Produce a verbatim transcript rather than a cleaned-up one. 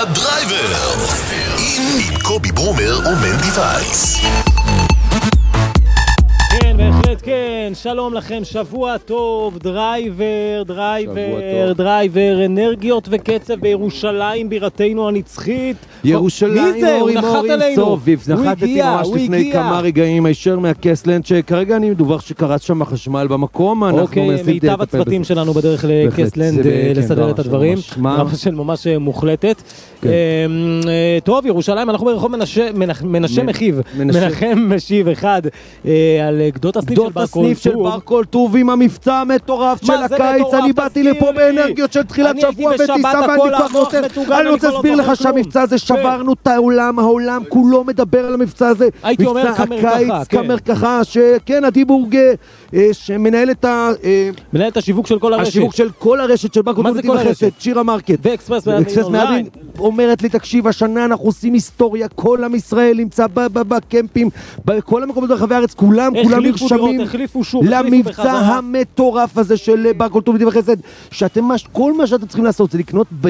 הדרייבר עם קובי ברומר ומנדי וייס. כן, בהחלט כן, שלום לכם, שבוע טוב, דרייבר, דרייבר, דרייבר, אנרגיות וקצב בירושלים, בירתנו הנצחית. ירושלים, מי זה? הוא נחת עלינו. סוביב, נחתתי ממש לפני כמה רגעים, הישר מהקסלנד, שכרגע אני מדווח שקרץ שם החשמל במקום. אוקיי, מיטב הצוותים שלנו בדרך לקסלנד לסדר את הדברים, רמה של ממש מוחלטת. טוב, ירושלים, אנחנו ברחוב מנשה מחיב, מנחם משיב אחד על גדות הסניף של ברקול טוב עם המבצע המטורף של הקיץ. אני באתי לפה באנרגיות של תחילת שבוע בטיסה ואני כבר נותן. אני רוצה להסביר לך שהמבצע הזה שברנו את העולם, העולם כולו מדבר על המבצע הזה. הייתי אומר הקיץ כמרקחה, שכן, עדי בורג שמנהל את ה... מנהל את השיווק של כל הרשת. השיווק של כל הרשת של ברקול טוב וחסד, שירה מרקט. ואקספרס מהדין. אומרת לי, תקשיב, השנה אנחנו עושים היסטוריה, כל עם ישראל נמצא בקמפים, בכל המקומות ברחבי הארץ, כולם, כולם נרשמים למבצע המטורף הזה של ברקול טוב וחסד, שאתם, כל מה שאתם צריכים לעשות זה לקנות